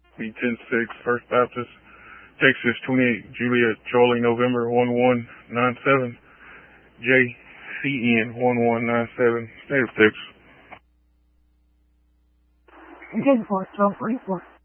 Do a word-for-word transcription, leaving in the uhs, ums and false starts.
B ten six, First Baptist, Texas twenty-eight, Juliet, Charlie, November one one nine seven, J C N one one nine seven, State of Texas. ten four, twelve forty-four.